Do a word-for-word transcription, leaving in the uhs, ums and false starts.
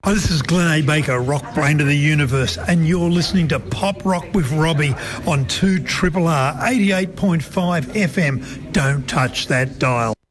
Hi, this is Glenn A. Baker, rock brain of the universe, and you're listening to Pop Rock with Robbie on two R R R eighty-eight point five F M. Don't touch that dial.